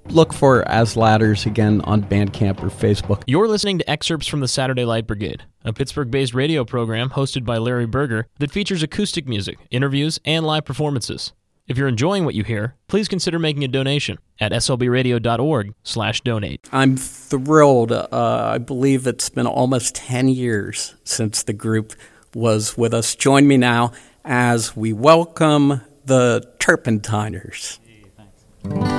look for As Ladders again on Bandcamp or Facebook. You're listening to excerpts from the Saturday Light Brigade, a Pittsburgh-based radio program hosted by Larry Berger that features acoustic music, interviews, and live performances. If you're enjoying what you hear, please consider making a donation at slbradio.org/donate. I'm thrilled. I believe it's been almost 10 years since the group was with us. Join me now as we welcome the Turpentiners. Hey, thanks.